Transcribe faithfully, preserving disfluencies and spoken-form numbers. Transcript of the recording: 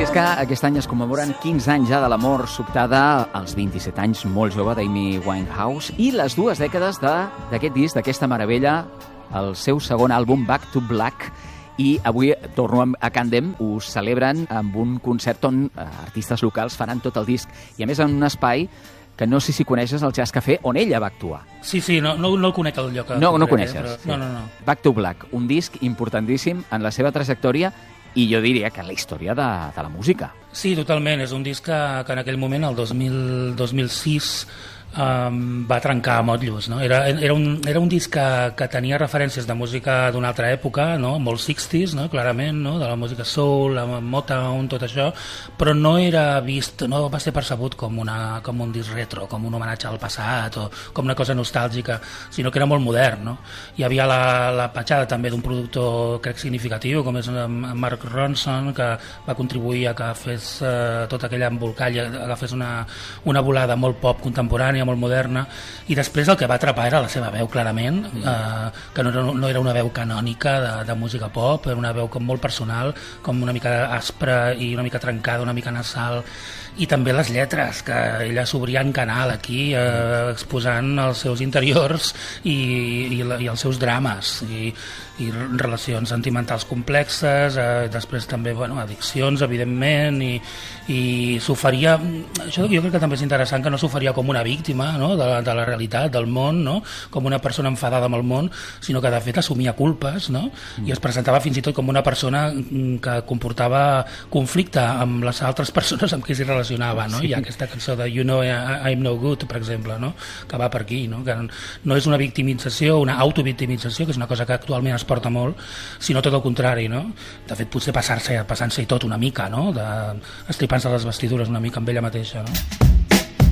és que aquest any es commemoren quinze anys ja de la mort sobtada als vint-i-set anys, molt jove, d'Amy Winehouse, i les dues dècades d'aquest disc, d'aquesta meravella, el seu segon àlbum, Back to Black, i avui torno a Candem, ho celebren amb un concert on artistes locals faran tot el disc, i a més en un espai que no sé si coneixes, el Jazz Café, on ella va actuar. Sí, sí, no, no, no el conec el lloc. No, no coneixes. Però... Sí. No, no, no. Back to Black, un disc importantíssim en la seva trajectòria i jo diria que en la història de, de la música. Sí, totalment. És un disc que, que en aquell moment, el dos mil, dos mil sis, um, va trencar a motllos. No? Era, era, un, era un disc que, que tenia referències de música d'una altra època, no? Molt seixanta, no? Clarament, no? De la música soul, la Motown, tot això, però no era vist, no va ser percebut com, una, com un disc retro, com un homenatge al passat o com una cosa nostàlgica, sinó que era molt modern. No? Hi havia la, la petjada també d'un productor, crec, significatiu, com és Mark Ronson, que va contribuir a que fes eh, tot aquell embolcall, agafés una, una volada molt pop contemporània, molt moderna, i després el que va atrapar era la seva veu, clarament, eh, que no era, no era una veu canònica de, de música pop, era una veu com molt personal, com una mica aspra i una mica trencada, una mica nasal, i també les lletres, que ella s'obria en canal aquí, eh, exposant els seus interiors i, i, la, i els seus drames, i, i relacions sentimentals complexes, eh, després també, bueno, addiccions, evidentment, i, i s'oferia, això jo crec que també és interessant, que no s'oferia com una víctima, no? de, la, de la realitat, del món, no? Com una persona enfadada amb el món, sinó que de fet assumia culpes, no? I es presentava fins i tot com una persona que comportava conflicte amb les altres persones amb qui s'hi relacionava, no? Sí. Hi ha aquesta cançó de You Know I'm No Good, per exemple, no? Que va per aquí, no? Que no és una victimització, una autovictimització, que és una cosa que actualment es porta molt, sinó tot el contrari, no? De fet, potser passar-se, passant-se tot una mica, no? De, estripant-se les vestidures una mica amb ella mateixa, no?